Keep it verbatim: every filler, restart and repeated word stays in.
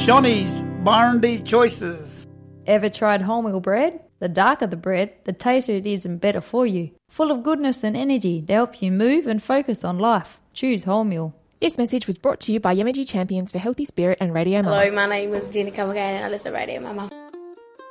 Shonny's Barndy Choices. Ever tried wholemeal bread? The darker the bread, the tastier it is and better for you. Full of goodness and energy to help you move and focus on life. Choose wholemeal. This message was brought to you by Yamaji Champions for Healthy Spirit and Radio Mama. Hello, my name is Jenny Comagate and I listen to Radio Mama.